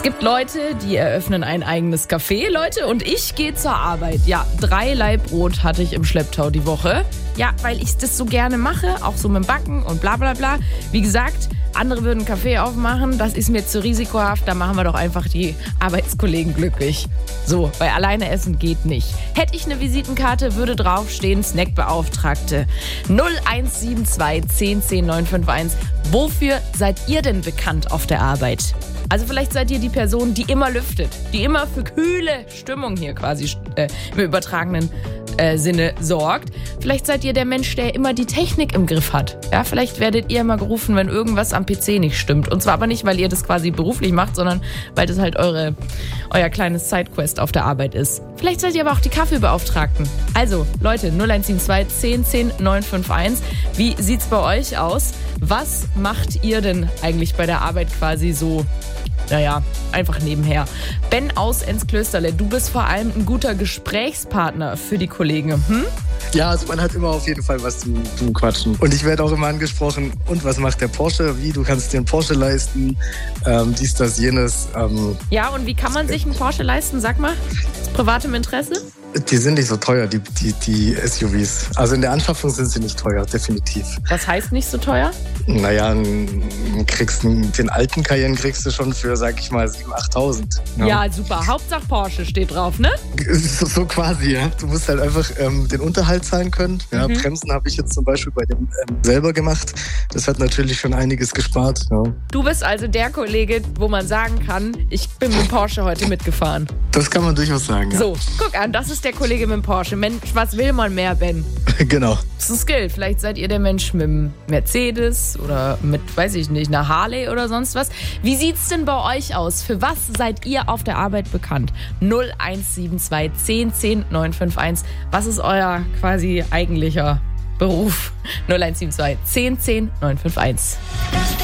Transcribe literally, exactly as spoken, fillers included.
Es gibt Leute, die eröffnen ein eigenes Café, Leute, und ich gehe zur Arbeit. Ja, drei Laib Brot hatte ich im Schlepptau die Woche. Ja, weil ich das so gerne mache, auch so mit dem Backen und bla bla bla. Wie gesagt, andere würden einen Café aufmachen, das ist mir zu risikohaft, da machen wir doch einfach die Arbeitskollegen glücklich. So, weil alleine essen geht nicht. Hätte ich eine Visitenkarte, würde draufstehen, Snackbeauftragte. null eins sieben zwei zehn zehn neun fünf eins. Wofür seid ihr denn bekannt auf der Arbeit? Also vielleicht seid ihr die Person, die immer lüftet, die immer für kühle Stimmung hier quasi äh, im übertragenen äh, Sinne sorgt. Vielleicht seid ihr der Mensch, der immer die Technik im Griff hat. Ja, vielleicht werdet ihr immer gerufen, wenn irgendwas am P C nicht stimmt. Und zwar aber nicht, weil ihr das quasi beruflich macht, sondern weil das halt eure, euer kleines Sidequest auf der Arbeit ist. Vielleicht seid ihr aber auch die Kaffeebeauftragten. Also, Leute, null eins sieben zwei zehn zehn neun fünf eins. Wie sieht's bei euch aus? Was macht ihr denn eigentlich bei der Arbeit quasi so? Naja, einfach nebenher. Ben aus Enzklösterle, du bist vor allem ein guter Gesprächspartner für die Kollegen, hm? Ja, also man hat immer auf jeden Fall was zum, zum Quatschen. Und ich werde auch immer angesprochen, und was macht der Porsche? Wie, du kannst dir einen Porsche leisten, ähm, dies, das, jenes. Ähm, ja, und wie kann man sich einen Porsche leisten? Sag mal, aus privatem Interesse? Die sind nicht so teuer, die, die, die S U Vs. Also in der Anschaffung sind sie nicht teuer, definitiv. Was heißt nicht so teuer? Naja, kriegst, den alten Cayenne kriegst du schon für, sag ich mal, siebentausend, achttausend. Ja. ja, super. Hauptsache Porsche steht drauf, ne? So, so quasi, ja. Du musst halt einfach ähm, den Unterhalt zahlen können. Ja, mhm. Bremsen habe ich jetzt zum Beispiel bei dem ähm, selber gemacht. Das hat natürlich schon einiges gespart. Ja. Du bist also der Kollege, wo man sagen kann, ich bin mit dem Porsche heute mitgefahren. Das kann man durchaus sagen, ja. So, guck an, das ist der Kollege mit dem Porsche. Mensch, was will man mehr, Ben? Genau. Das ist ein Skill. Vielleicht seid ihr der Mensch mit dem Mercedes oder mit, weiß ich nicht, einer Harley oder sonst was. Wie sieht's denn bei euch aus? Für was seid ihr auf der Arbeit bekannt? null eins sieben zwei zehn zehn neun fünf eins. Was ist euer quasi eigentlicher Beruf? null eins sieben zwei zehn zehn neun fünf eins.